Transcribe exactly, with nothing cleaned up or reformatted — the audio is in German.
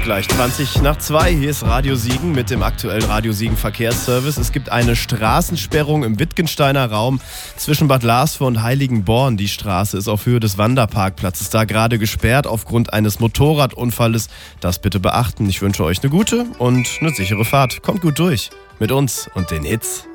Gleich zwanzig nach zwei. Hier ist Radio Siegen mit dem aktuellen Radio Siegen Verkehrsservice. Es gibt eine Straßensperrung im Wittgensteiner Raum zwischen Bad Larsvor und Heiligenborn. Die Straße ist auf Höhe des Wanderparkplatzes da gerade gesperrt aufgrund eines Motorradunfalles. Das bitte beachten. Ich wünsche euch eine gute und eine sichere Fahrt. Kommt gut durch mit uns und den Hits.